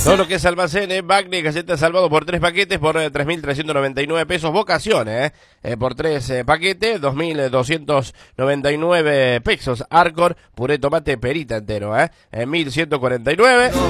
Todo lo que es almacenes, Bagni, galleta salvado por 3 paquetes por 3.399 pesos. Vocaciones, por 3 paquetes, 2.299 pesos. Arcor, puré tomate perita entero, 1.149.